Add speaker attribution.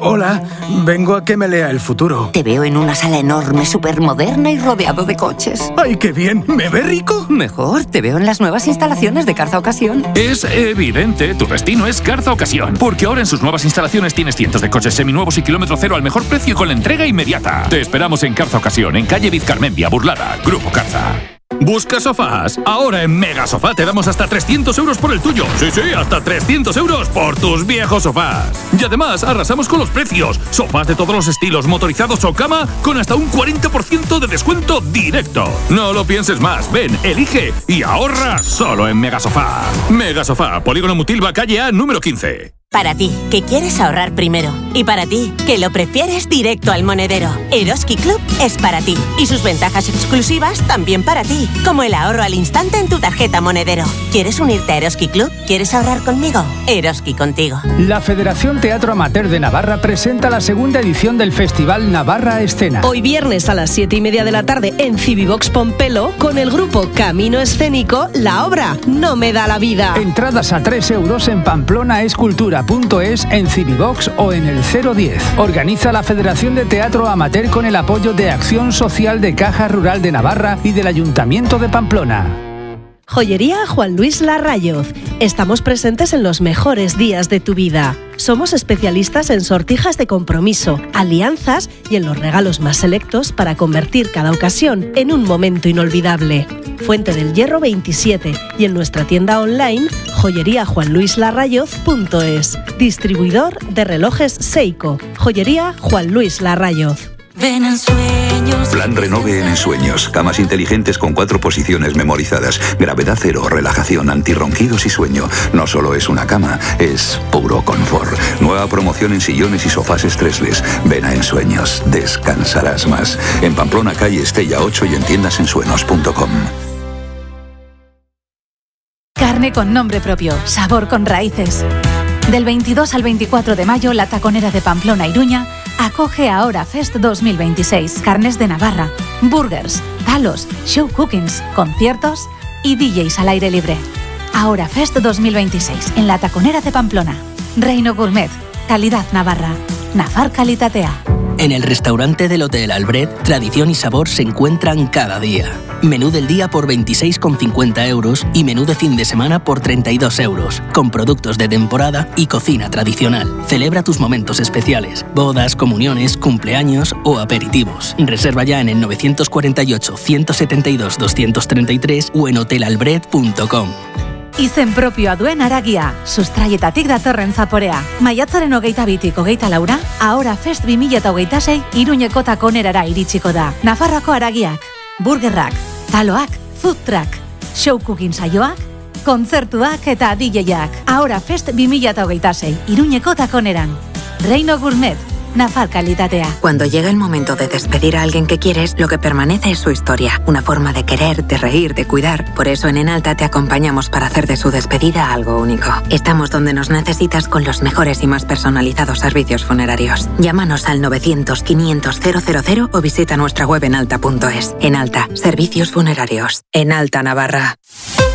Speaker 1: Hola, vengo a que me lea el futuro.
Speaker 2: Te veo en una sala enorme, supermoderna y rodeado de coches.
Speaker 1: ¡Ay, qué bien! ¿Me ve rico?
Speaker 2: Mejor, te veo en las nuevas instalaciones de Carza Ocasión.
Speaker 3: Es evidente, tu destino es Carza Ocasión, porque ahora en sus nuevas instalaciones tienes cientos de coches seminuevos y kilómetro cero al mejor precio y con la entrega inmediata. Te esperamos en Carza Ocasión, en calle Vizcarmendia, Burlada, Grupo Carza. ¿Buscas sofás? Ahora en Mega Sofá te damos hasta 300 euros por el tuyo. Sí, hasta 300 euros por tus viejos sofás. Y además arrasamos con los precios. Sofás de todos los estilos, motorizados o cama, con hasta un 40% de descuento directo. No lo pienses más. Ven, elige y ahorra solo en Mega Sofá. Mega Sofá, Polígono Mutilva, calle A, número 15.
Speaker 4: Para ti, que quieres ahorrar primero. Y para ti, que lo prefieres directo al monedero. Eroski Club es para ti. Y sus ventajas exclusivas también para ti. Como el ahorro al instante en tu tarjeta monedero. ¿Quieres unirte a Eroski Club? ¿Quieres ahorrar conmigo? Eroski contigo.
Speaker 5: La Federación Teatro Amateur de Navarra presenta la segunda edición del Festival Navarra Escena.
Speaker 6: Hoy viernes a las 7:30 de la tarde en Cibivox Pompelo con el grupo Camino Escénico, la obra No me da la vida.
Speaker 5: Entradas a 3 euros en pamplonaescultura.es, en Cibivox o en el 010. Organiza la Federación de Teatro Amateur con el apoyo de Acción Social de Caja Rural de Navarra y del Ayuntamiento de Pamplona.
Speaker 6: Joyería Juan Luis Larrayoz. Estamos presentes en los mejores días de tu vida. Somos especialistas en sortijas de compromiso, alianzas y en los regalos más selectos para convertir cada ocasión en un momento inolvidable. Fuente del Hierro 27 y en nuestra tienda online joyeriajuanluislarrayoz.es. Distribuidor de relojes Seiko. Joyería Juan Luis Larrayoz.
Speaker 7: Ven en sueños.
Speaker 8: Plan Renove en Ensueños. Camas inteligentes con 4 posiciones memorizadas. Gravedad cero, relajación, antirronquidos y sueño. No solo es una cama, es puro confort. Nueva promoción en sillones y sofás stressless. Ven a Ensueños. Descansarás más. En Pamplona, calle Estella 8 y en tiendasensueños.com.
Speaker 9: Carne con nombre propio, sabor con raíces. Del 22 al 24 de mayo, la Taconera de Pamplona Iruña acoge Ahora Fest 2026. Carnes de Navarra, burgers, talos, show cookings, conciertos y DJs al aire libre. Ahora Fest 2026 en la Taconera de Pamplona. Reino Gourmet, calidad Navarra. Nafar Calitatea.
Speaker 10: En el restaurante del Hotel Albret, tradición y sabor se encuentran cada día. Menú del día por 26,50 euros y menú de fin de semana por 32 euros, con productos de temporada y cocina tradicional. Celebra tus momentos especiales, bodas, comuniones, cumpleaños o aperitivos. Reserva ya en el 948 172 233 o en hotelalbret.com.
Speaker 9: Izen propioa duen haragia, sustraietatik datorren zaporea. Maiatzaren 22tik 24 Ahora Fest 2026 Iruñeko Takonerara iritsiko da. Nafarroako haragiak, burgerrak, taloak, food truck, show cooking saioak, kontzertuak eta DJak. Ahora Fest 2026 Iruñeko Takoneran. Reino Gourmet, Nafar Calitatea.
Speaker 11: Cuando llega el momento de despedir a alguien que quieres, lo que permanece es su historia. Una forma de querer, de reír, de cuidar. Por eso en Enalta te acompañamos para hacer de su despedida algo único. Estamos donde nos necesitas con los mejores y más personalizados servicios funerarios. Llámanos al 900 500 000 o visita nuestra web enalta.es. Enalta, servicios funerarios. Enalta Navarra.